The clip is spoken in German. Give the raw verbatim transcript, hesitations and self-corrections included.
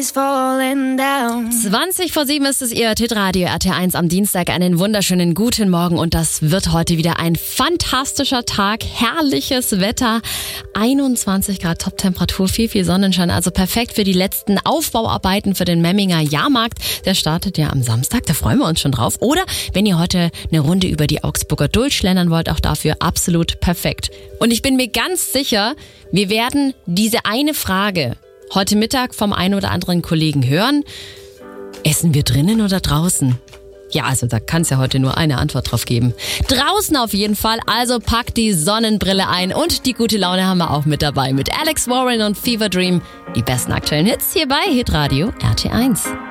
zwanzig vor sieben ist es, Ihr Hitradio R T eins am Dienstag. Einen wunderschönen guten Morgen und das wird heute wieder ein fantastischer Tag. Herrliches Wetter, einundzwanzig Grad Top-Temperatur, viel, viel Sonnenschein. Also perfekt für die letzten Aufbauarbeiten für den Memminger Jahrmarkt. Der startet ja am Samstag, da freuen wir uns schon drauf. Oder wenn ihr heute eine Runde über die Augsburger Duld schlendern wollt, auch dafür absolut perfekt. Und ich bin mir ganz sicher, wir werden diese eine Frage heute Mittag vom einen oder anderen Kollegen hören. Essen wir drinnen oder draußen? Ja, also da kann es ja heute nur eine Antwort drauf geben. Draußen auf jeden Fall, also packt die Sonnenbrille ein und die gute Laune haben wir auch mit dabei. Mit Alex Warren und Fever Dream. Die besten aktuellen Hits hier bei Hitradio R T eins.